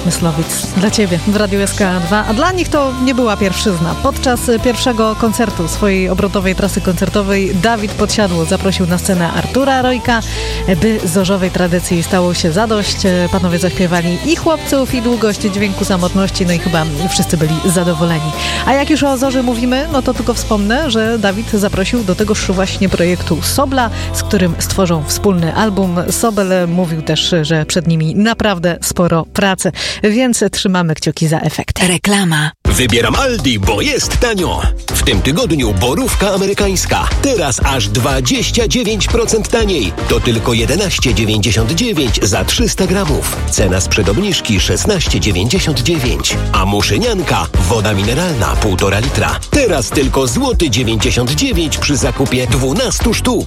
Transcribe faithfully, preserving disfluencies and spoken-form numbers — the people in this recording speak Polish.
Myslowic. Dla Ciebie w Radiu S K dwa, a dla nich to nie była pierwszyzna. Podczas pierwszego koncertu swojej obrotowej trasy koncertowej Dawid Podsiadło zaprosił na scenę Artura Rojka, by zorzowej tradycji stało się zadość. Panowie zaśpiewali i chłopców, i długość dźwięku samotności, no i chyba wszyscy byli zadowoleni. A jak już o Zorze mówimy, no to tylko wspomnę, że Dawid zaprosił do tegoż właśnie projektu Sobla, z którym stworzą wspólny album. Sobel mówił też, że przed nimi naprawdę sporo pracy, więc trzymamy kciuki za efekt. Reklama. Wybieram Aldi, bo jest tanio. W tym tygodniu borówka amerykańska. Teraz aż dwadzieścia dziewięć procent taniej. To tylko jedenaście dziewięćdziesiąt dziewięć za trzysta gramów. Cena sprzed obniżki szesnaście dziewięćdziesiąt dziewięć. A muszynianka, woda mineralna półtora litra. Teraz tylko złoty dziewięćdziesiąt dziewięć przy zakupie dwunastu sztuk.